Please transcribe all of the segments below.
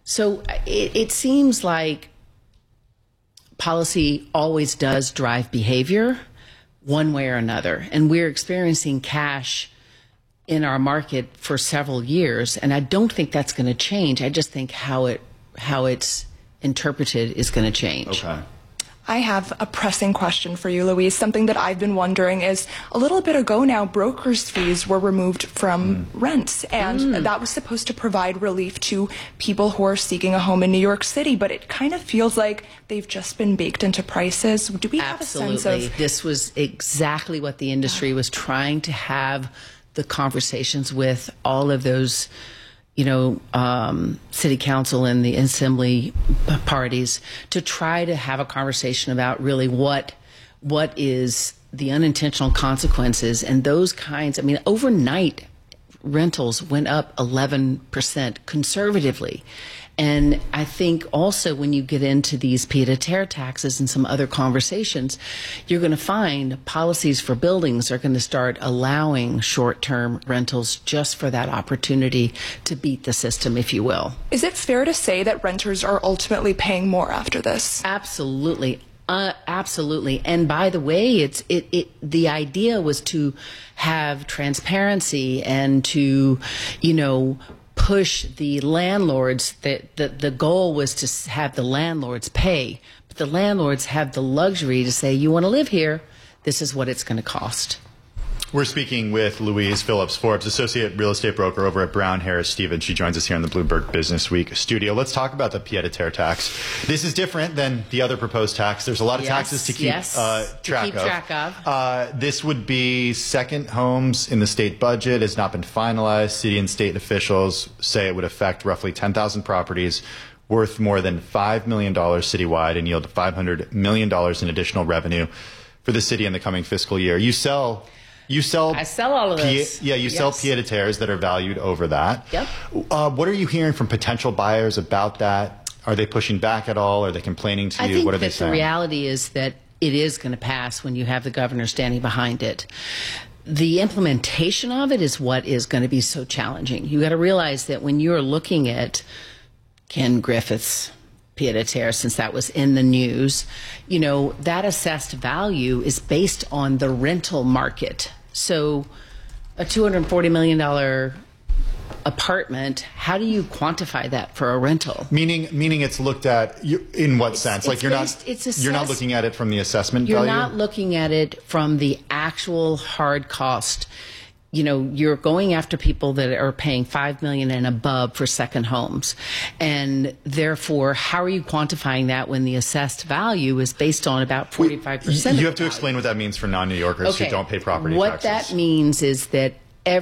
So it seems like policy always does drive behavior one way or another. And we're experiencing cash in our market for several years. And I don't think that's going to change. I just think how it's interpreted is going to change. Okay. I have a pressing question for you, Louise. Something that I've been wondering is, a little bit ago now, brokers' fees were removed from rents, and that was supposed to provide relief to people who are seeking a home in New York City, but it kind of feels like they've just been baked into prices. Do we have a sense of... This was exactly what the industry was trying to have the conversations with all of those city council and the assembly parties to try to have a conversation about really what is the unintentional consequences and those kinds. I mean, overnight rentals went up 11% conservatively. And I think also when you get into these pied-à-terre taxes and some other conversations, you're going to find policies for buildings are going to start allowing short-term rentals just for that opportunity to beat the system, if you will. Is it fair to say that renters are ultimately paying more after this? Absolutely. Absolutely. And by the way, the idea was to have transparency and to, push the landlords. The goal was to have the landlords pay, but the landlords have the luxury to say, you want to live here, this is what it's going to cost. We're speaking with Louise Phillips Forbes, associate real estate broker over at Brown Harris Stevens. She joins us here in the Bloomberg Business Week studio. Let's talk about the pied-à-terre tax. This is different than the other proposed tax. There's a lot of taxes to keep track of. This would be second homes in the state budget. It's not been finalized. City and state officials say it would affect roughly 10,000 properties worth more than $5 million citywide and yield $500 million in additional revenue for the city in the coming fiscal year. I sell all of this. You sell pied-à-terres that are valued over that. Yep. What are you hearing from potential buyers about that? Are they pushing back at all? Are they complaining to you? What are they saying? I think that the reality is that it is going to pass when you have the governor standing behind it. The implementation of it is what is going to be so challenging. You got to realize that when you're looking at Ken Griffith's pied-à-terre, since that was in the news, that assessed value is based on the rental market. So a $240 million apartment, how do you quantify that for a rental? Meaning it's looked at in what sense? Like you're not looking at it from the assessment value? You're not looking at it from the actual hard cost. You're going after people that are paying $5 million and above for second homes. And therefore, how are you quantifying that when the assessed value is based on about 45%? You have to explain what that means for non-New Yorkers who don't pay property taxes. What that means is that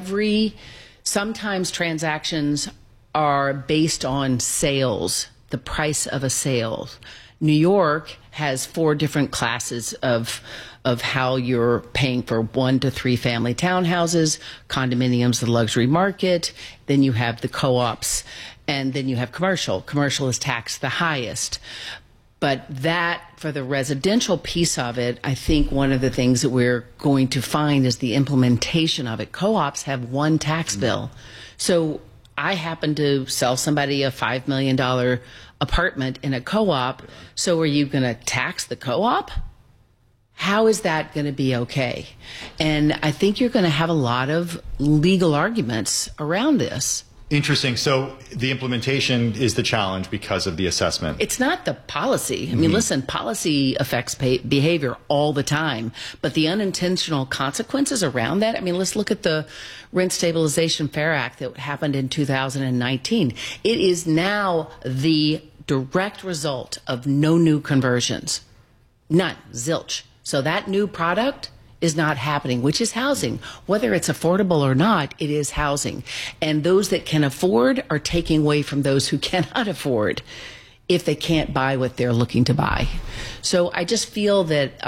sometimes transactions are based on sales, the price of a sale. New York has 4 different classes of how you're paying for 1 to 3 family townhouses, condominiums, the luxury market, then you have the co-ops, and then you have commercial. Commercial is taxed the highest. But that, for the residential piece of it, I think one of the things that we're going to find is the implementation of it. Co-ops have one tax bill. So I happen to sell somebody a $5 million apartment in a co-op. So are you going to tax the co-op? How is that going to be okay? And I think you're going to have a lot of legal arguments around this. Interesting. So the implementation is the challenge because of the assessment. It's not the policy. I mean, listen, policy affects behavior all the time, but the unintentional consequences around that, I mean, let's look at the Rent Stabilization Fair Act that happened in 2019. It is now the direct result of no new conversions. None. Zilch. So that new product is not happening, which is housing. Whether it's affordable or not, it is housing. And those that can afford are taking away from those who cannot afford if they can't buy what they're looking to buy. So I just feel that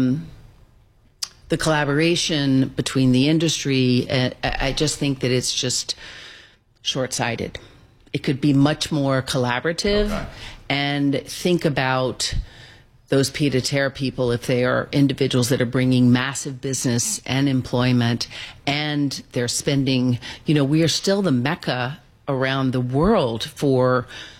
the collaboration between the industry, I just think that it's just short-sighted. It could be much more collaborative and think about those pied-à-terre people, if they are individuals that are bringing massive business and employment and they're spending, we are still the mecca around the world for